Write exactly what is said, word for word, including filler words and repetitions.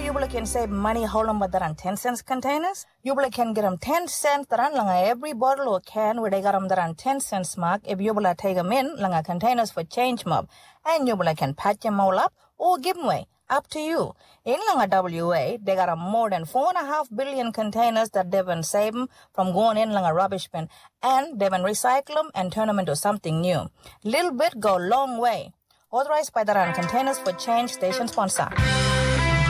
you can save money hold them but they're on ten cents containers? You can get them ten cents that are every bottle or can where they got them that on ten cents mark if you will take them in langa containers for change mob. And you can patch them all up or give them away. Up to you. In Langa W A, they got a more than four and a half billion containers that they've been saving from going in Langa rubbish bin. And they've been recycle them and turn them into something new. Little bit go long way. Authorized by the Containers for Change station sponsor.